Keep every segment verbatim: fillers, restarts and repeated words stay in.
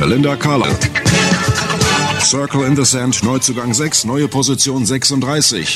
Belinda Carlisle. Circle in the Sand, Neuzugang sechs, neue Position sechsunddreißig.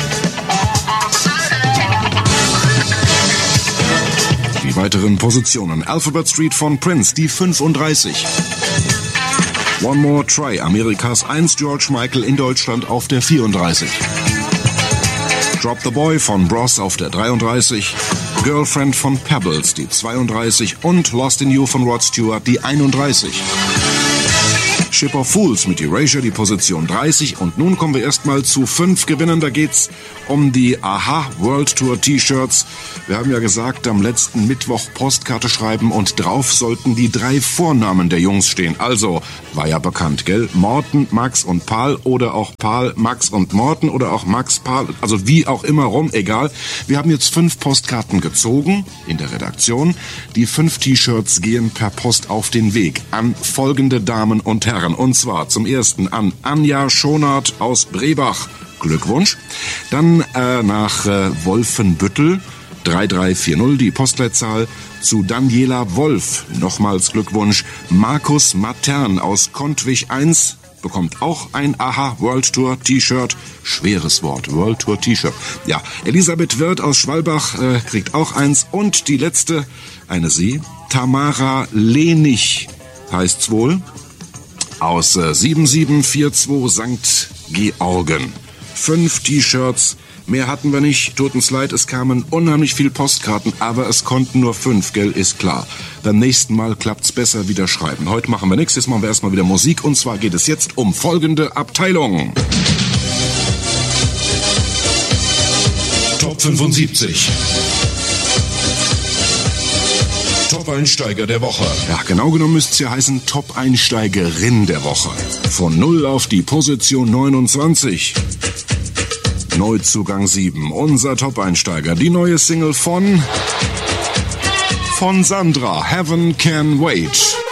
Die weiteren Positionen: Alphabet Street von Prince, die fünfunddreißig. One More Try, Amerikas eins, George Michael in Deutschland auf der vierunddreißig. Drop the Boy von Bros auf der dreiunddreißig. Girlfriend von Pebbles, die zweiunddreißig. Und Lost in You von Rod Stewart, die einunddreißig. Ship of Fools mit Erasure, die Position dreißig. Und nun kommen wir erstmal zu fünf Gewinnern. Da geht's um die Aha World Tour T-Shirts. Wir haben ja gesagt, am letzten Mittwoch Postkarte schreiben und drauf sollten die drei Vornamen der Jungs stehen. Also, war ja bekannt, gell? Morten, Max und Paul oder auch Paul, Max und Morten oder auch Max, Paul, also wie auch immer rum, egal. Wir haben jetzt fünf Postkarten gezogen in der Redaktion. Die fünf T-Shirts gehen per Post auf den Weg an folgende Damen und Herren. Und zwar zum ersten an Anja Schonert aus Brebach. Glückwunsch. Dann äh, nach äh, Wolfenbüttel, drei drei vier null, die Postleitzahl. Zu Daniela Wolf, nochmals Glückwunsch. Markus Matern aus Kontwich eins bekommt auch ein Aha World Tour T-Shirt. Schweres Wort, World Tour T-Shirt. Ja, Elisabeth Wirth aus Schwalbach äh, kriegt auch eins. Und die letzte, eine Sie, Tamara Lenig heißt's wohl, aus äh, sieben sieben vier zwei Sankt Georgen. Fünf T-Shirts, mehr hatten wir nicht, tut uns leid, es kamen unheimlich viel Postkarten, aber es konnten nur fünf, gell, ist klar. Beim nächsten Mal klappt's besser, wieder schreiben. Heute machen wir nichts, jetzt machen wir erstmal wieder Musik und zwar geht es jetzt um folgende Abteilung. Top fünfundsiebzig. Top-Einsteiger der Woche. Ja, genau genommen müsste es ja heißen Top-Einsteigerin der Woche. Von null auf die Position neunundzwanzig. Neuzugang sieben. Unser Top-Einsteiger. Die neue Single von... von Sandra. Heaven Can Wait.